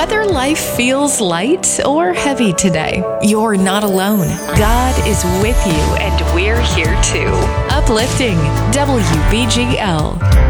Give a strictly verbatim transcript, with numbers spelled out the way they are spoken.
whether life feels light or heavy today, you're not alone. God is with you, and we're here too. Uplifting W B G L.